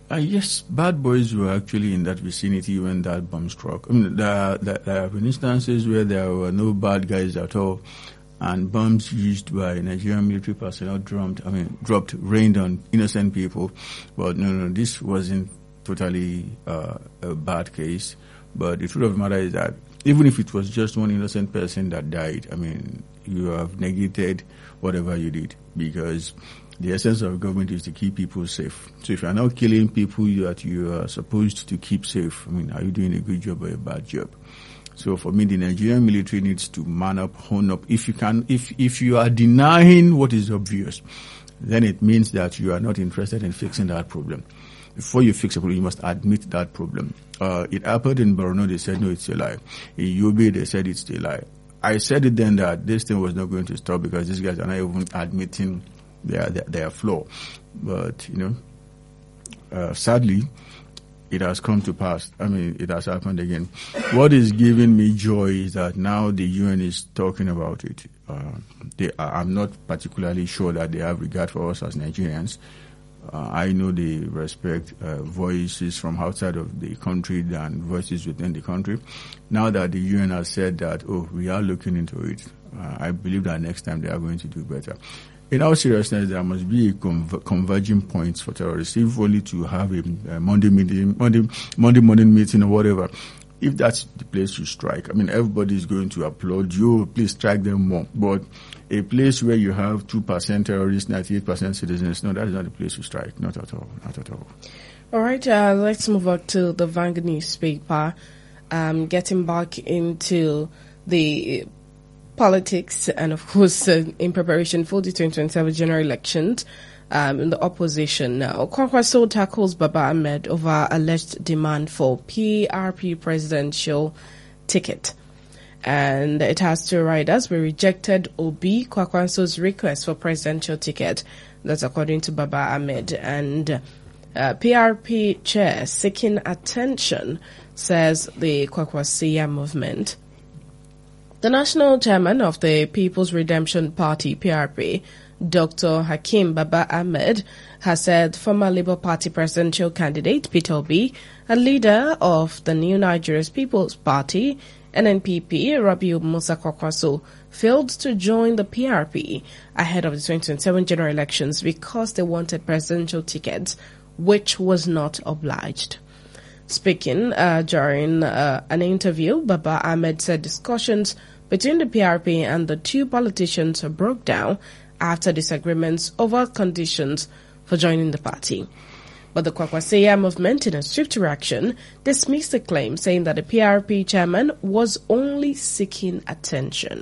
Yes, bad boys were actually in that vicinity when that bomb struck. I mean, there have been instances where there were no bad guys at all, and bombs used by Nigerian military personnel dropped, rained on innocent people. But no, this wasn't totally a bad case. But the truth of the matter is that even if it was just one innocent person that died, I mean, you have negated whatever you did, because the essence of government is to keep people safe. So if you are not killing people that you are supposed to keep safe, I mean, are you doing a good job or a bad job? So for me, the Nigerian military needs to man up, hone up. If you are denying what is obvious, then it means that you are not interested in fixing that problem. Before you fix a problem, you must admit that problem. It happened in Borno, they said, no, it's a lie. In Yobe, they said it's a lie. I said it then that this thing was not going to stop because these guys are not even admitting their flaw. But, sadly, it has come to pass. I mean, it has happened again. What is giving me joy is that now the UN is talking about it. I'm not particularly sure that they have regard for us as Nigerians. I know they respect voices from outside of the country than voices within the country. Now that the UN has said that, we are looking into it, I believe that next time they are going to do better. In all seriousness, there must be a converging points for terrorists, if only to have a Monday morning meeting or whatever. If that's the place you strike, I mean, everybody is going to applaud you. Please strike them more. But a place where you have 2% terrorists, 98% citizens, no, that is not the place you strike. Not at all. Not at all. All right. Let's move on to the Vanguard newspaper. Getting back into the politics and, of course, in preparation for the 2027 general elections. In the opposition now, Kwankwaso tackles Baba Ahmed over alleged demand for PRP presidential ticket. And it has two riders. We rejected Obi Kwankwaso's request for presidential ticket. That's according to Baba Ahmed. And PRP chair seeking attention, says the Kwankwasia movement. The national chairman of the People's Redemption Party, PRP, Dr. Hakim Baba Ahmed, has said former Labour Party presidential candidate Peter Obi and leader of the New Nigeria's People's Party, NNPP, Rabiu Musa Kwankwaso, failed to join the PRP ahead of the 2027 general elections because they wanted presidential tickets, which was not obliged. Speaking during an interview, Baba Ahmed said discussions between the PRP and the two politicians broke down after disagreements over conditions for joining the party. But the Kwankwasia movement, in a swift reaction, dismissed the claim, saying that the PRP chairman was only seeking attention.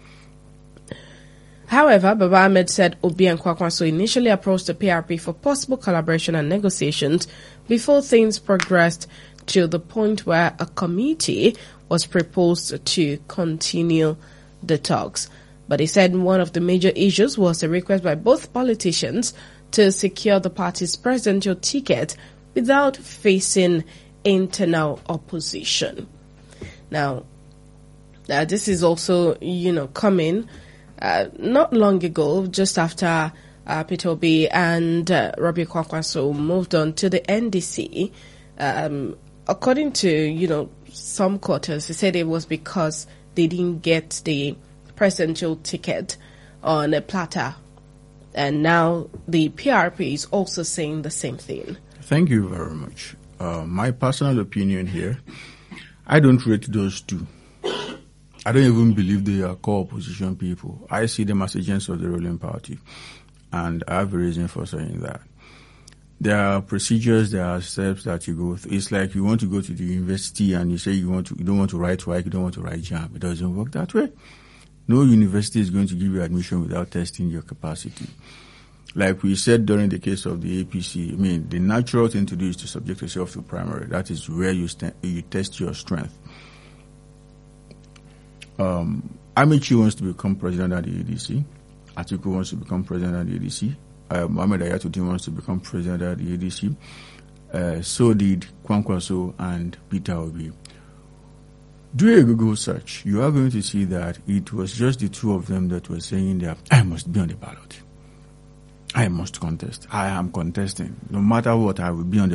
However, Baba Ahmed said Obi and Kwankwaso initially approached the PRP for possible collaboration and negotiations before things progressed to the point where a committee was proposed to continue the talks. But he said one of the major issues was a request by both politicians to secure the party's presidential ticket without facing internal opposition. Now, this is also, coming not long ago, just after Peter Obi and Rabiu Kwankwaso moved on to the NDC. According to, some quarters, they said it was because they didn't get the presidential ticket on a platter. And now the PRP is also saying the same thing. Thank you very much. My personal opinion here, I don't rate those two. I don't even believe they are co-opposition people. I see them as agents of the ruling party. And I have a reason for saying that. There are procedures, there are steps that you go through. It's like you want to go to the university and you say you don't want to write WAEC, you don't want to write JAM. It doesn't work that way. No university is going to give you admission without testing your capacity. Like we said during the case of the APC, the natural thing to do is to subject yourself to primary. That is where you test your strength. Amici wants to become president of the ADC. Atiku wants to become president of the ADC. Mohamed Ayatollah wants to become president of the ADC. So did Kwankwaso and Peter Obi. Do a Google search. You are going to see that it was just the two of them that were saying that I must be on the ballot. I must contest. I am contesting. No matter what, I will be on the